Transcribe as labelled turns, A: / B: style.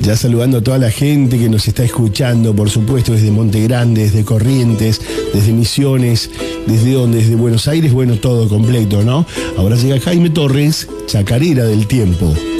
A: Ya saludando a toda la gente que nos está escuchando, por supuesto, desde Monte Grande, desde Corrientes, desde Misiones, desde donde, desde Buenos Aires, bueno, todo completo, ¿no? Ahora llega Jaime Torres, chacarera del tiempo.